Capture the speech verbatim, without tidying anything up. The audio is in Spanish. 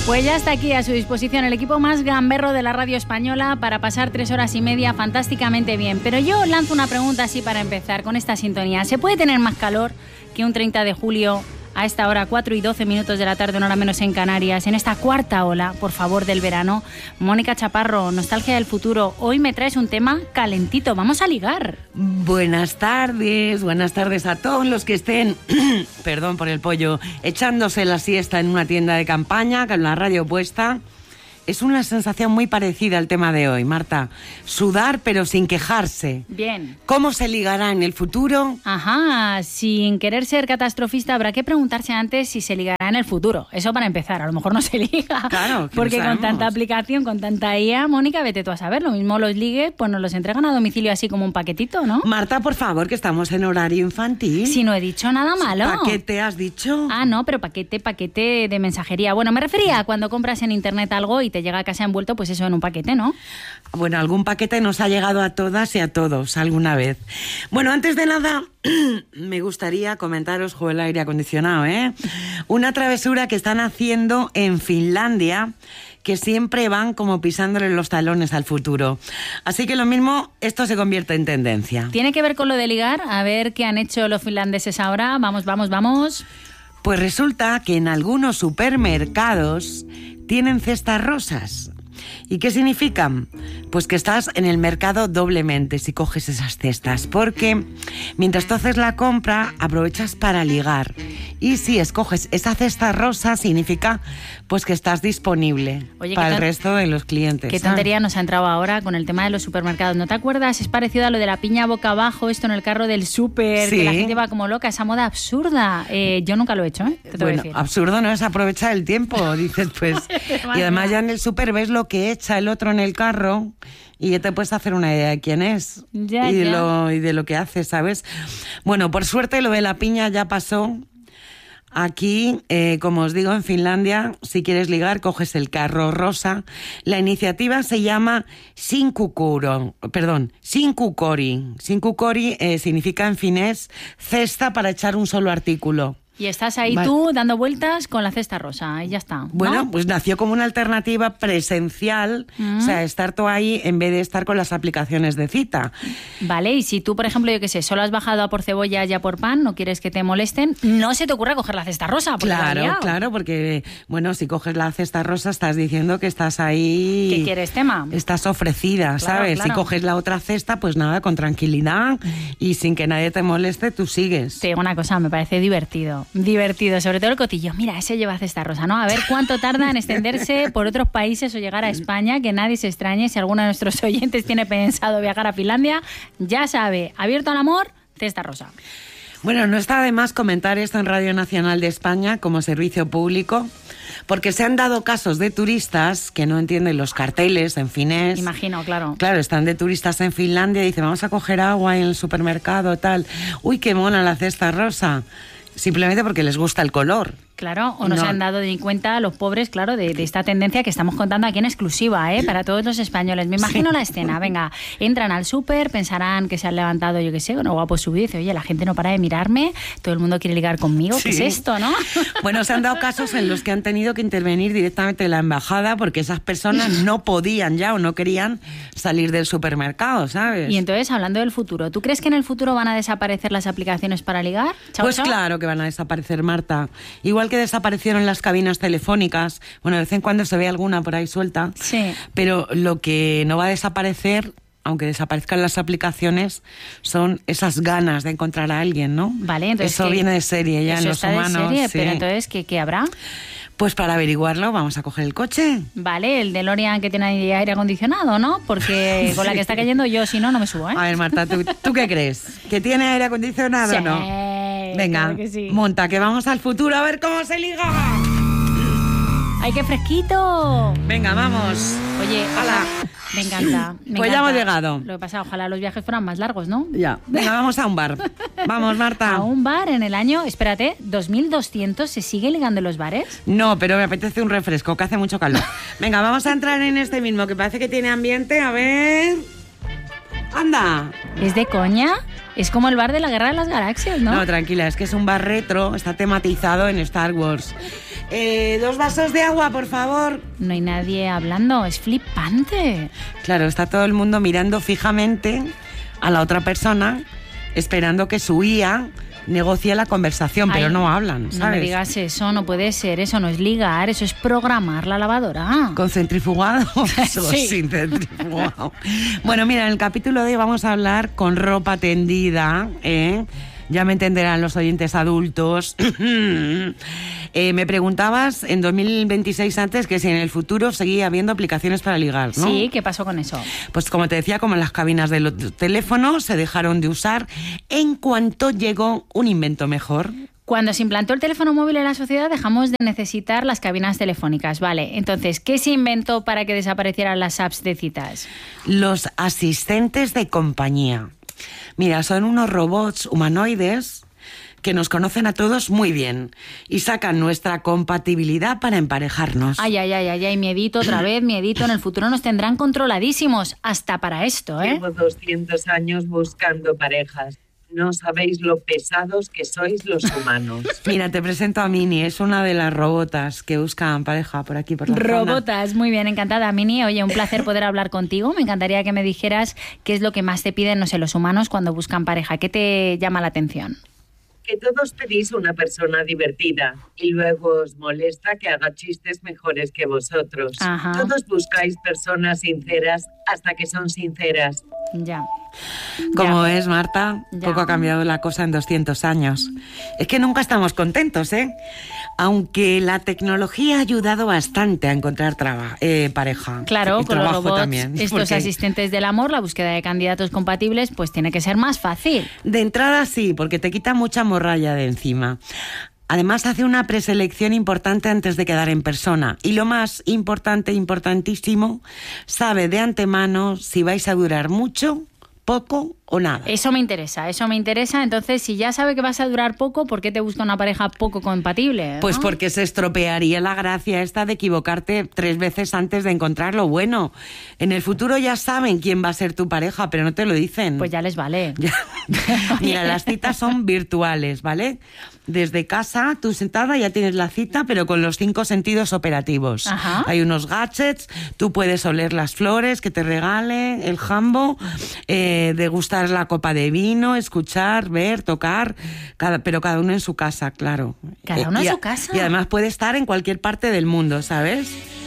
Pues ya está aquí a su disposición el equipo más gamberro de la radio española para pasar tres horas y media fantásticamente bien. Pero yo lanzo una pregunta así para empezar con esta sintonía. ¿Se puede tener más calor que un treinta de julio a esta hora, cuatro y doce minutos de la tarde, una hora menos en Canarias, en esta cuarta ola, por favor, del verano? Mónica Chaparro, Nostalgia del Futuro, hoy me traes un tema calentito. Vamos a ligar. Buenas tardes, buenas tardes a todos los que estén, perdón por el pollo, echándose la siesta en una tienda de campaña con la radio puesta. Es una sensación muy parecida al tema de hoy, Marta. Sudar pero sin quejarse. Bien. ¿Cómo se ligará en el futuro? Ajá, sin querer ser catastrofista, habrá que preguntarse antes si se ligará en el futuro. Eso para empezar, a lo mejor no se liga. Claro, que porque no con sabemos. tanta aplicación, con tanta I A, Mónica, vete tú a saber. Lo mismo los ligues, pues nos los entregan a domicilio así como un paquetito, ¿no? Marta, por favor, que estamos en horario infantil. Si no he dicho nada malo. ¿Paquete has dicho? Ah, no, pero paquete, paquete de mensajería. Bueno, me refería a cuando compras en internet algo y te llega a casa envuelto, pues eso, en un paquete, ¿no? Bueno, algún paquete nos ha llegado a todas y a todos alguna vez. Bueno, antes de nada, me gustaría comentaros, jo, el aire acondicionado, ¿eh? Una travesura que están haciendo en Finlandia, que siempre van como pisándole los talones al futuro. Así que lo mismo, esto se convierte en tendencia. ¿Tiene que ver con lo de ligar? A ver qué han hecho los finlandeses ahora. Vamos, vamos, vamos. Pues resulta que en algunos supermercados tienen cestas rosas. ¿Y qué significan? Pues que estás en el mercado doblemente si coges esas cestas, porque mientras tú haces la compra aprovechas para ligar. Y si escoges esa cesta rosa significa pues que estás disponible. Oye, para el ton- resto de los clientes. Qué tontería nos ha entrado ahora con el tema de los supermercados. ¿No te acuerdas? Es parecido a lo de la piña boca abajo, esto en el carro del súper, Sí. que la gente va como loca, esa moda absurda. Eh, yo nunca lo he hecho, ¿eh? Te tengo que Bueno, decir. absurdo no es aprovechar el tiempo, dices pues. Y además ya en el súper ves lo que echa el otro en el carro y ya te puedes hacer una idea de quién es Ya, y, de ya. Lo, y de lo que hace, ¿sabes? Bueno, por suerte lo de la piña ya pasó. Aquí, eh, como os digo, en Finlandia, si quieres ligar, coges el carro rosa. La iniciativa se llama Sinkukuro, perdón, Sinkukori. Sinkukori eh, significa en finés cesta para echar un solo artículo. Y estás ahí Vale. tú dando vueltas con la cesta rosa y ya está, ¿no? Bueno, pues nació como una alternativa presencial, Mm. o sea, estar tú ahí en vez de estar con las aplicaciones de cita. Vale, y si tú, por ejemplo, yo qué sé, solo has bajado a por cebolla y a por pan, no quieres que te molesten, no se te ocurra coger la cesta rosa. porque la has Claro, liado. claro, porque, bueno, si coges la cesta rosa estás diciendo que estás ahí... ¿Qué quieres, tema? Estás ofrecida, Claro, ¿sabes? claro. Si coges la otra cesta, pues nada, con tranquilidad y sin que nadie te moleste, tú sigues. Te digo una cosa, me parece divertido. Divertido, sobre todo el cotillo. Mira, ese lleva cesta rosa, ¿no? A ver cuánto tarda en extenderse por otros países o llegar a España, que nadie se extrañe. Si alguno de nuestros oyentes tiene pensado viajar a Finlandia, ya sabe, abierto al amor, cesta rosa. Bueno, no está de más comentar esto en Radio Nacional de España como servicio público, porque se han dado casos de turistas que no entienden los carteles en finés. Imagino, claro. Claro, están de turistas en Finlandia y dicen, vamos a coger agua en el supermercado, tal. Uy, qué mona la cesta rosa. Simplemente porque les gusta el color. Claro, o no, No. se han dado ni cuenta los pobres, claro, de, de esta tendencia que estamos contando aquí en exclusiva, ¿eh? Para todos los españoles. Me imagino Sí. la escena, venga, entran al súper, pensarán que se han levantado, yo qué sé, bueno, guapo subido, y dice, oye, la gente no para de mirarme, todo el mundo quiere ligar conmigo, ¿qué Sí. es esto, no? Bueno, se han dado casos en los que han tenido que intervenir directamente la embajada porque esas personas no podían ya o no querían salir del supermercado, ¿sabes? Y entonces, hablando del futuro, ¿tú crees que en el futuro van a desaparecer las aplicaciones para ligar? Chao, Pues chao. claro que van a desaparecer, Marta. Igual que desaparecieron las cabinas telefónicas. Bueno, de vez en cuando se ve alguna por ahí suelta. Sí. Pero lo que no va a desaparecer, aunque desaparezcan las aplicaciones, son esas ganas de encontrar a alguien, ¿no? Vale, entonces... Eso ¿qué? viene de serie ya Eso en los está humanos. de serie, sí. pero entonces, ¿qué, qué habrá? Pues para averiguarlo vamos a coger el coche. Vale, el DeLorean que tiene ahí aire acondicionado, ¿no? Porque con la que está cayendo yo, si no, no me subo, ¿eh? A ver, Marta, ¿tú, ¿tú qué crees? ¿Que tiene aire acondicionado Sí, o no? Venga, claro que sí. monta, que vamos al futuro a ver cómo se liga. ¡Ay, qué fresquito! Venga, vamos. Oye, Hala. me encanta. Me Pues ya encanta. hemos llegado. Lo que pasa, ojalá los viajes fueran más largos, ¿no? Ya. Venga, vamos a un bar. Vamos, Marta. A un bar en el año, espérate, dos mil doscientos, ¿se sigue ligando en los bares? No, pero me apetece un refresco, que hace mucho calor. Venga, vamos a entrar en este mismo, que parece que tiene ambiente. A ver... ¡Anda! ¿Es de coña? Es como el bar de la Guerra de las Galaxias, ¿no? No, tranquila, es que es un bar retro, está tematizado en Star Wars. Eh, dos vasos de agua, por favor. No hay nadie hablando, es flipante. Claro, está todo el mundo mirando fijamente a la otra persona, esperando que su I A negocie la conversación, pero Ay, no hablan, ¿sabes? No me digas eso, no puede ser, eso no es ligar, eso es programar la lavadora. ¿Con centrifugado? Sí. O sin centrifugado. Bueno, mira, en el capítulo de hoy vamos a hablar con ropa tendida, ¿eh? Ya me entenderán los oyentes adultos. eh, me preguntabas en dos mil veintiséis antes que si en el futuro seguía habiendo aplicaciones para ligar, ¿no? Sí, ¿qué pasó con eso? Pues como te decía, como en las cabinas de los teléfonos se dejaron de usar en cuanto llegó un invento mejor. Cuando se implantó el teléfono móvil en la sociedad dejamos de necesitar las cabinas telefónicas, vale. Entonces, ¿qué se inventó para que desaparecieran las apps de citas? Los asistentes de compañía. Mira, son unos robots humanoides que nos conocen a todos muy bien y sacan nuestra compatibilidad para emparejarnos. Ay, ay, ay, ay, ay, miedito otra vez, miedito. En el futuro nos tendrán controladísimos, hasta para esto, ¿eh? Llevo doscientos años buscando parejas. No sabéis lo pesados que sois los humanos. Mira, te presento a Mini, es una de las robotas que buscan pareja por aquí, por la zona. Robotas, muy bien, encantada, Mini. Oye, un placer poder hablar contigo. Me encantaría que me dijeras qué es lo que más te piden, no sé, los humanos cuando buscan pareja. ¿Qué te llama la atención? Que todos pedís una persona divertida y luego os molesta que haga chistes mejores que vosotros. Ajá. Todos buscáis personas sinceras hasta que son sinceras. Ya. Como Ya. ves, Marta, Ya. poco ha cambiado la cosa en doscientos años. Es que nunca estamos contentos, ¿eh? Aunque la tecnología ha ayudado bastante a encontrar traba, eh, pareja. Claro, Y con los trabajo robots, también, estos porque asistentes del amor, la búsqueda de candidatos compatibles, pues tiene que ser más fácil. de entrada sí, porque te quita mucha morralla de encima. Además hace una preselección importante antes de quedar en persona. Y lo más importante, importantísimo, sabe de antemano si vais a durar mucho, poco o nada. Eso me interesa, eso me interesa. Entonces, si ya sabe que vas a durar poco, ¿por qué te busca una pareja poco compatible? ¿no? Pues porque se estropearía la gracia esta de equivocarte tres veces antes de encontrar lo bueno. En el futuro ya saben quién va a ser tu pareja, pero no te lo dicen. Pues ya les vale. Ya. Mira, las citas son virtuales, ¿vale? Desde casa, tú sentada ya tienes la cita, pero con los cinco sentidos operativos. Ajá. Hay unos gadgets, tú puedes oler las flores que te regale el jambo, eh, degustar la copa de vino, escuchar, ver, tocar, cada, pero cada uno en su casa, claro. Cada Eh, uno y en a- su casa. Y además puede estar en cualquier parte del mundo, ¿sabes?